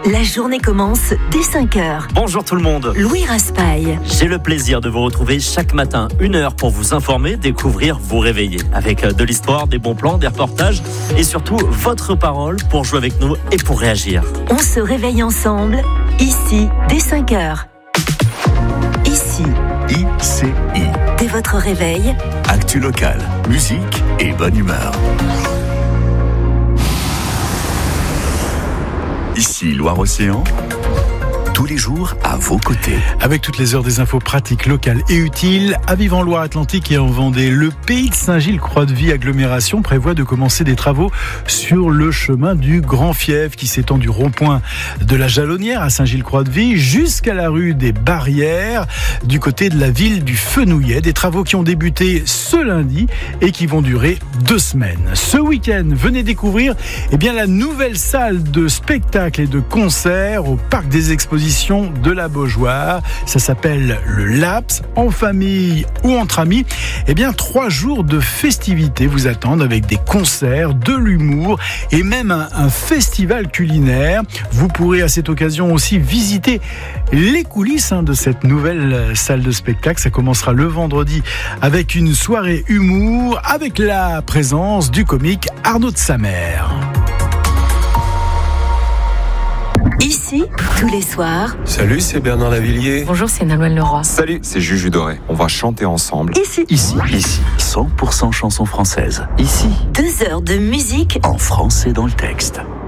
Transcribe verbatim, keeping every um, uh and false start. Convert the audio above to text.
La journée commence dès cinq heures. Bonjour tout le monde. Louis Raspail. J'ai le plaisir de vous retrouver chaque matin, une heure pour vous informer, découvrir, vous réveiller. Avec de l'histoire, des bons plans, des reportages et surtout votre parole pour jouer avec nous et pour réagir. On se réveille ensemble, ici, dès cinq heures. Ici. I C I. Dès votre réveil. Actu locale, musique et bonne humeur. Ici Loire-Océan, tous les jours à vos côtés. Avec toutes les heures des infos pratiques, locales et utiles, à Vive en Loire-Atlantique et en Vendée, le Pays de Saint-Gilles-Croix-de-Vie agglomération prévoit de commencer des travaux sur le chemin du Grand Fief qui s'étend du rond-point de la Jalonnière à Saint-Gilles-Croix-de-Vie jusqu'à la rue des Barrières du côté de la ville du Fenouillet. Des travaux qui ont débuté ce lundi et qui vont durer deux semaines. Ce week-end, venez découvrir eh bien, la nouvelle salle de spectacle et de concert au Parc des Expositions de la Beaujoire. Ça s'appelle le Laps, en famille ou entre amis. Eh bien, trois jours de festivités vous attendent avec des concerts, de l'humour et même un, un festival culinaire. Vous pourrez à cette occasion aussi visiter les coulisses hein, de cette nouvelle salle de spectacle. Ça commencera le vendredi avec une soirée humour avec la présence du comique Arnaud de Samer. Ici, tous les soirs. Salut, c'est Bernard Lavillier. Bonjour, c'est Nolwenn Leroy. Salut, c'est Juju Doré. On va chanter ensemble. Ici. Ici, ici, cent pour cent chansons françaises. Ici, Deux heures de musique en français dans le texte.